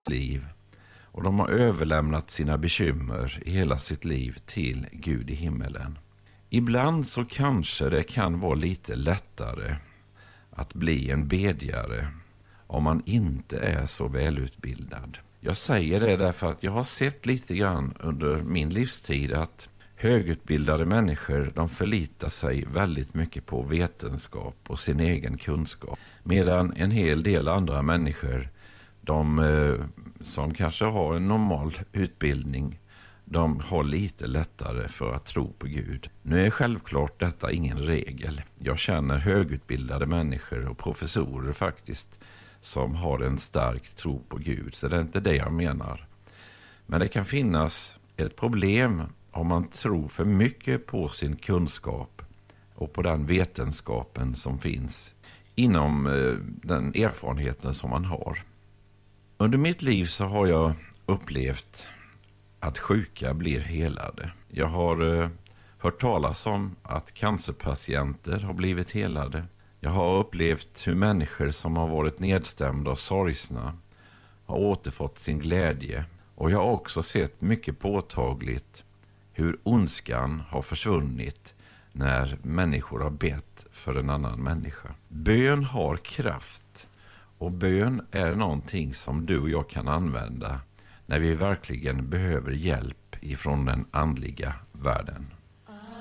liv. Och de har överlämnat sina bekymmer i hela sitt liv till Gud i himmelen. Ibland så kanske det kan vara lite lättare att bli en bedjare om man inte är så välutbildad. Jag säger det därför att jag har sett lite grann under min livstid att högutbildade människor, de förlitar sig väldigt mycket på vetenskap och sin egen kunskap. Medan en hel del andra människor, de som kanske har en normal utbildning, de har lite lättare för att tro på Gud. Nu är självklart detta ingen regel. Jag känner högutbildade människor och professorer faktiskt som har en stark tro på Gud. Så det är inte det jag menar. Men det kan finnas ett problem om man tror för mycket på sin kunskap och på den vetenskapen som finns inom den erfarenheten som man har. Under mitt liv så har jag upplevt att sjuka blir helade. Jag har hört talas om att cancerpatienter har blivit helade. Jag har upplevt hur människor som har varit nedstämda och sorgsna har återfått sin glädje. Och jag har också sett mycket påtagligt hur ondskan har försvunnit när människor har bett för en annan människa. Bön har kraft, och bön är någonting som du och jag kan använda när vi verkligen behöver hjälp ifrån den andliga världen.